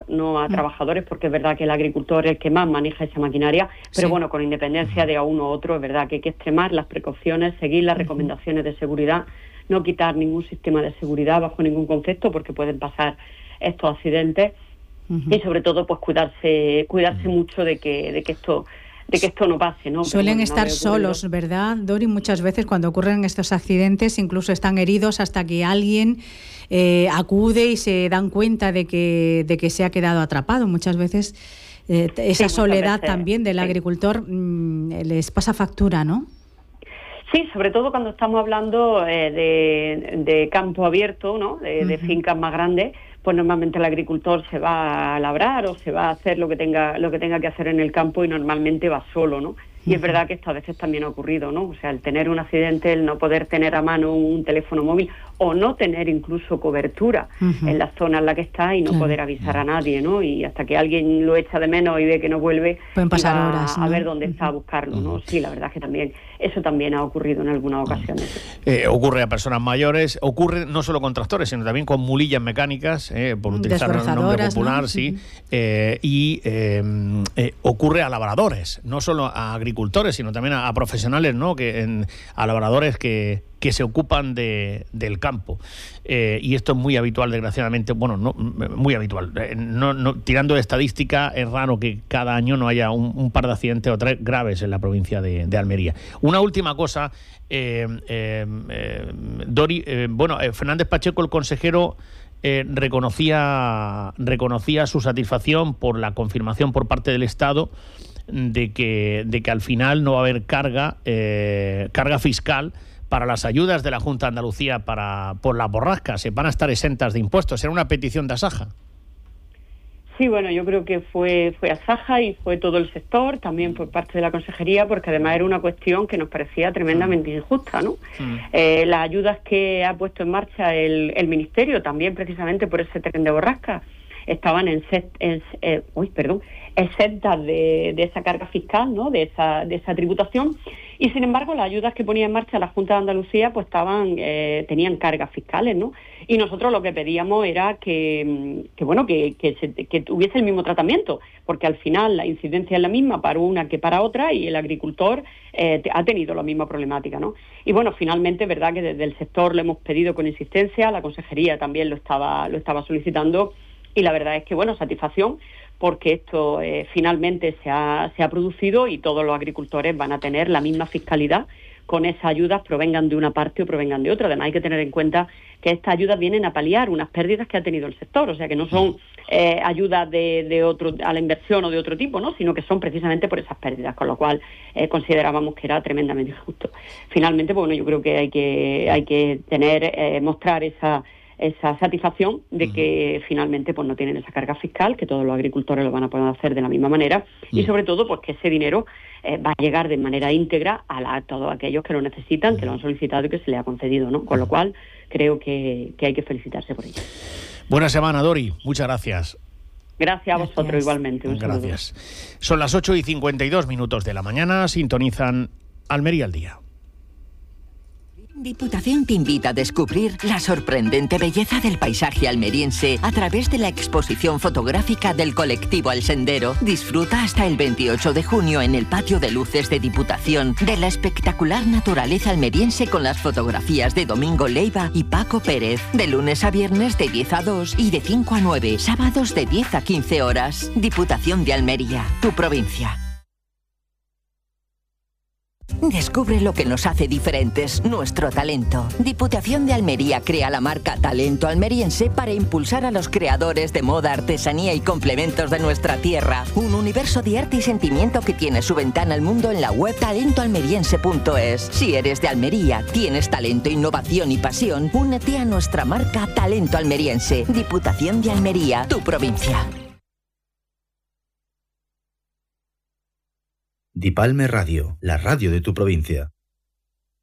no a trabajadores, porque es verdad que el agricultor es el que más maneja esa maquinaria, pero bueno, con independencia de a uno u otro, es verdad que hay que extremar las precauciones, seguir las recomendaciones de seguridad, no quitar ningún sistema de seguridad bajo ningún concepto, porque pueden pasar estos accidentes, y sobre todo pues cuidarse mucho de que esto no pase, ¿no? Suelen estar solos, ¿verdad, Dori? Muchas veces cuando ocurren estos accidentes incluso están heridos hasta que alguien acude y se dan cuenta de que se ha quedado atrapado. Muchas veces esa soledad también del agricultor les pasa factura, ¿no? Sí, sobre todo cuando estamos hablando de campo abierto, ¿no? De fincas más grandes, pues normalmente el agricultor se va a labrar o se va a hacer lo que tenga que hacer en el campo y normalmente va solo, ¿no? Y es verdad que esto a veces también ha ocurrido, ¿no? O sea, el tener un accidente, el no poder tener a mano un teléfono móvil o no tener incluso cobertura en la zona en la que está y no poder avisar a nadie, ¿no? Y hasta que alguien lo echa de menos y ve que no vuelve, pueden pasar horas, ¿no? A ver dónde está a buscarlo, ¿no? Sí, la verdad es que también eso también ha ocurrido en algunas ocasiones. Ocurre a personas mayores, ocurre no solo con tractores, sino también con mulillas mecánicas, por utilizar un nombre popular, ¿no? Sí. Y ocurre a labradores, no solo a agricultores, sino también a profesionales, ¿no? A labradores que se ocupan del campo. Y esto es muy habitual, desgraciadamente. Bueno, no muy habitual. Tirando de estadística, es raro que cada año no haya un par de accidentes o 3 graves en la provincia de Almería. Una última cosa, Dori, Fernández Pacheco, el consejero, reconocía su satisfacción por la confirmación por parte del Estado de que al final no va a haber carga fiscal para las ayudas de la Junta de Andalucía por las borrascas. Se van a estar exentas de impuestos. Era una petición de Asaja. Sí, bueno, yo creo que fue Asaja y fue todo el sector, también por parte de la Consejería, porque además era una cuestión que nos parecía tremendamente injusta, ¿no? Las ayudas que ha puesto en marcha el Ministerio, también precisamente por ese tren de borrascas, estaban exentas de esa carga fiscal, ¿no? De esa tributación, y sin embargo las ayudas que ponía en marcha la Junta de Andalucía pues tenían cargas fiscales, ¿no? Y nosotros lo que pedíamos era que tuviese el mismo tratamiento, porque al final la incidencia es la misma para una que para otra, y el agricultor ha tenido la misma problemática, ¿no? Y bueno, finalmente es verdad que desde el sector lo hemos pedido con insistencia, la Consejería también lo estaba solicitando, y la verdad es que, bueno, satisfacción, porque esto finalmente se ha producido y todos los agricultores van a tener la misma fiscalidad con esas ayudas, provengan de una parte o provengan de otra. Además hay que tener en cuenta que estas ayudas vienen a paliar unas pérdidas que ha tenido el sector, o sea que no son ayudas a la inversión o de otro tipo, ¿no? Sino que son precisamente por esas pérdidas, con lo cual considerábamos que era tremendamente injusto. Finalmente, bueno, yo creo que hay que mostrar esa satisfacción de que finalmente pues no tienen esa carga fiscal, que todos los agricultores lo van a poder hacer de la misma manera, y sobre todo pues que ese dinero va a llegar de manera íntegra a todos aquellos que lo necesitan, que lo han solicitado y que se les ha concedido, ¿no? Con lo cual creo que hay que felicitarse por ello. Buena semana, Dori. Muchas gracias. Gracias a vosotros igualmente. Gracias. Son las 8:52 de la mañana. Sintonizan Almería al día. Diputación te invita a descubrir la sorprendente belleza del paisaje almeriense a través de la exposición fotográfica del colectivo El Sendero. Disfruta hasta el 28 de junio en el patio de luces de Diputación de la espectacular naturaleza almeriense con las fotografías de Domingo Leiva y Paco Pérez. De lunes a viernes de 10 a 2 y de 5 a 9, sábados de 10 a 15 horas. Diputación de Almería, tu provincia. Descubre lo que nos hace diferentes, nuestro talento. Diputación de Almería crea la marca Talento Almeriense para impulsar a los creadores de moda, artesanía y complementos de nuestra tierra. Un universo de arte y sentimiento que tiene su ventana al mundo en la web talentoalmeriense.es. Si eres de Almería, tienes talento, innovación y pasión, únete a nuestra marca Talento Almeriense. Diputación de Almería, tu provincia. Dipalme Radio, la radio de tu provincia.